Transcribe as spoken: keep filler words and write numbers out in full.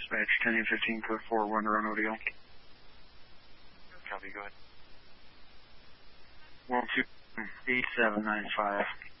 dispatch, ten eight fifteen, code four, one around O D L. Copy, go ahead. one two eight seven nine five.